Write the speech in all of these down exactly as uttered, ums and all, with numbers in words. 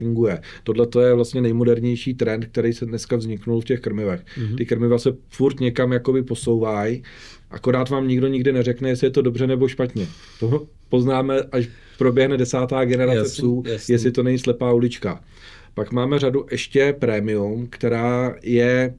funguje. Tohle to je vlastně nejmodernější trend, který se dneska vzniknul v těch krmivech. Mm-hmm. Ty krmiva se furt někam jakoby posouvají, akorát vám nikdo nikdy neřekne, jestli je to dobře nebo špatně. To poznáme, až proběhne desátá generace jasný, psů, jasný. jestli to není slepá ulička. Pak máme řadu ještě premium, která je,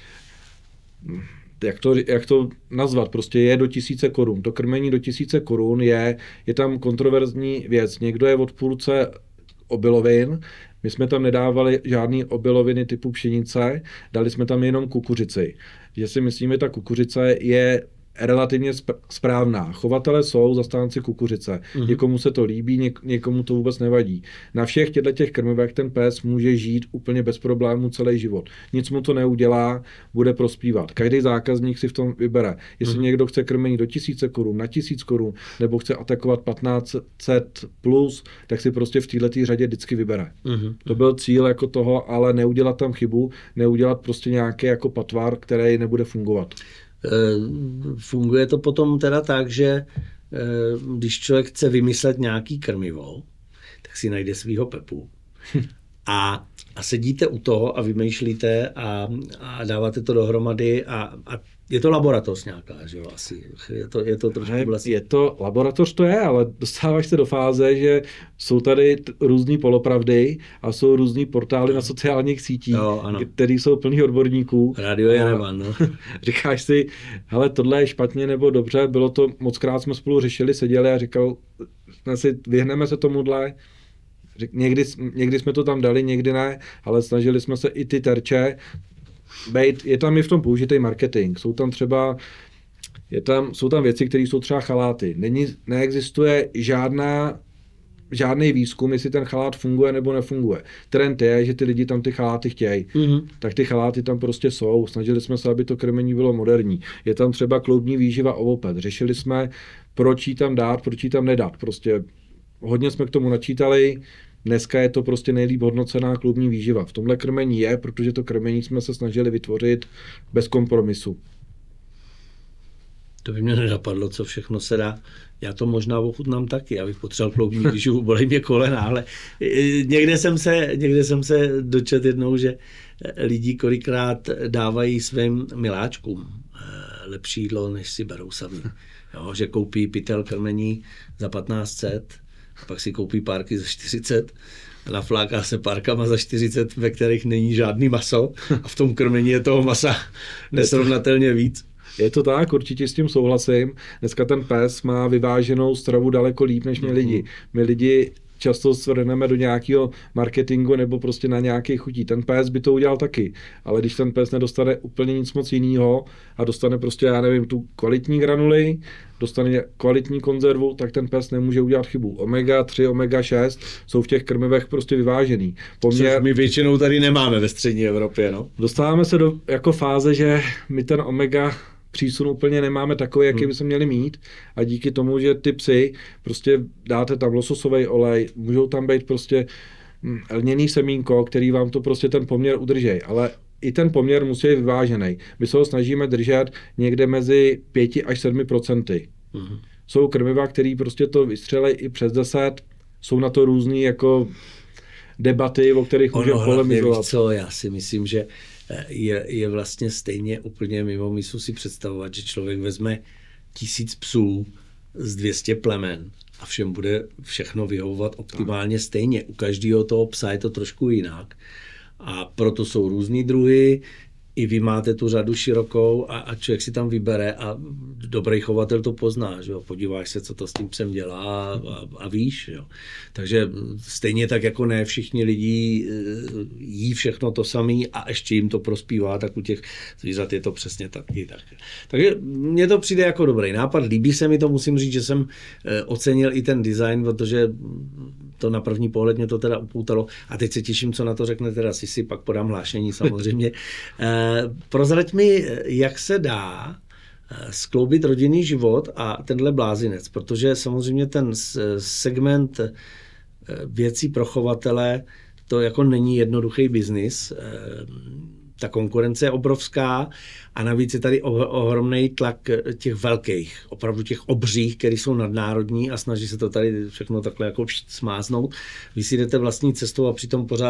jak to, jak to nazvat, prostě je do tisíce korun. To krmení do tisíce korun je, je tam kontroverzní věc. Někdo je odpůrce obilovin, my jsme tam nedávali žádný obiloviny typu pšenice, dali jsme tam jenom kukuřici. Že si myslíme, ta kukuřice je relativně správná. Chovatele jsou zastánci kukuřice. Mm-hmm. Někomu se to líbí, něk- někomu to vůbec nevadí. Na všech těchto těch krmivech ten pes může žít úplně bez problémů celý život. Nic mu to neudělá, bude prospívat. Každý zákazník si v tom vybere. Jestli mm-hmm. někdo chce krmení do tisíce korun, na tisíc korun, nebo chce atakovat patnáct set plus, tak si prostě v této řadě vždycky vybere. Mm-hmm. To byl cíl jako toho, ale neudělat tam chybu, neudělat prostě nějaký jako patvar, který nebude fungovat. Funguje to potom teda tak, že když člověk chce vymyslet nějaký krmivo, tak si najde svýho Pepu. A, a sedíte u toho a vymýšlíte a, a dáváte to dohromady a, a je to laboratoř nějaká, že jo, asi. Je to, je to trošku vlastně... Je to, laboratoř to je, ale dostáváš se do fáze, že jsou tady t- různý polopravdy a jsou různý portály na sociálních sítích, které jsou plný odborníků. Radio Jerevan, no. Říkáš si, hele, tohle je špatně nebo dobře, bylo to, mockrát jsme spolu řešili, seděli a říkal, jsme si, vyhneme se tomuhle. Někdy, někdy jsme to tam dali, někdy ne, ale snažili jsme se i ty terče bejt, je tam i v tom použitý marketing. Jsou tam třeba, je tam, jsou tam věci, které jsou třeba chaláty. Není, neexistuje žádná, žádný výzkum, jestli ten chalát funguje nebo nefunguje. Trend je, že ty lidi tam ty chaláty chtějí. Mm-hmm. Tak ty chaláty tam prostě jsou. Snažili jsme se, aby to krmení bylo moderní. Je tam třeba kloubní výživa ovopet. Řešili jsme, proč jí tam dát, proč jí tam nedat. Prostě hodně jsme k tomu načítali. Dneska je to prostě nejlíp hodnocená kloubní výživa. V tomhle krmení je, protože to krmení jsme se snažili vytvořit bez kompromisu. To by mě nenapadlo, co všechno se dá. Já to možná ochutnám taky, abych potřeboval kloubní výživu, bolí mě kolena, ale někde jsem se, někde jsem se dočetl jednou, že lidi kolikrát dávají svým miláčkům lepší jídlo, než si berou sami. Jo, že koupí pytel krmení za patnáct set, pak si koupí párky za čtyřicet, nafláká se párkama za čtyřicet, ve kterých není žádný maso a v tom krmení je toho masa nesrovnatelně víc. Je to tak, určitě s tím souhlasím. Dneska ten pes má vyváženou stravu daleko líp než my lidi. My lidi často svrhneme do nějakého marketingu nebo prostě na nějaké chutí. Ten pes by to udělal taky, ale když ten pes nedostane úplně nic moc jiného a dostane prostě, já nevím, tu kvalitní granuli, dostane kvalitní konzervu, tak ten pes nemůže udělat chybu. omega tři, omega šest jsou v těch krmivech prostě vyvážený. Poměr... My většinou tady nemáme ve střední Evropě, no. Dostáváme se do jako fáze, že my ten omega přísun úplně nemáme takový, jaký bychom měli mít a díky tomu, že ty psy prostě dáte tam lososový olej, můžou tam být prostě lněný semínko, který vám to prostě ten poměr udrží, ale i ten poměr musí být vyvážený. My se ho snažíme držet někde mezi pět až sedm procenty. Mm-hmm. Jsou krmiva, který prostě to vystřelej i přes deset, jsou na to různý jako debaty, o kterých můžeme polemizovat. Co, já si myslím, že je, je vlastně stejně úplně mimo myslu si představovat, že člověk vezme tisíc psů z dvě stě plemen a všem bude všechno vyhovovat optimálně stejně. U každého toho psa je to trošku jinak a proto jsou různý druhy. I vy máte tu řadu širokou a, a člověk si tam vybere a dobrý chovatel to pozná, že jo? Podíváš se, co to s tím psem dělá a, a víš. Jo? Takže stejně tak jako ne všichni lidi jí všechno to samý a ještě jim to prospívá, tak u těch zvířat je to přesně taky. Tak. Takže mně to přijde jako dobrý nápad, líbí se mi to, musím říct, že jsem ocenil i ten design, protože to na první pohled mě to teda upoutalo a teď se těším, co na to řekne teda Sisi, pak podám hlášení samozřejmě. Prozrať mi, jak se dá skloubit rodinný život a tenhle blázinec, protože samozřejmě ten segment věcí pro chovatele to jako není jednoduchý biznis. ta konkurence je obrovská a navíc je tady ohromný tlak těch velkých, opravdu těch obřích, který jsou nadnárodní a snaží se to tady všechno takhle jako smáznout. Vy si jdete vlastní cestou a přitom pořád